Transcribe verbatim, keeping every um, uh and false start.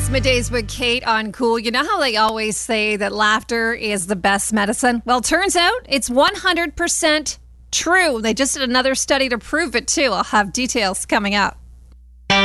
It's Middays with Kate on Cool. You know how they always say that laughter is the best medicine? Well, turns out it's one hundred percent true. They just did another study to prove it, too. I'll have details coming up.